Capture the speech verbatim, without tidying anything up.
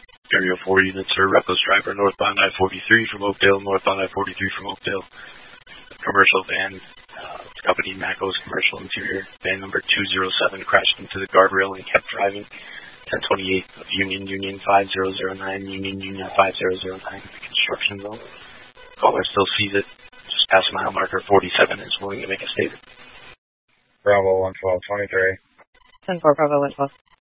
Area four units are reckless driver northbound I forty-three from Oakdale, northbound I forty-three from Oakdale. Commercial van, uh, company Macos Commercial Interior, van number two zero seven crashed into the guardrail and kept driving. ten twenty-eight of Union, Union five zero zero nine, Union, Union five zero zero nine, construction zone. Caller still sees it, just past mile marker forty-seven, is willing to make a statement. Bravo one twelve twenty-three. ten four Bravo one twelve.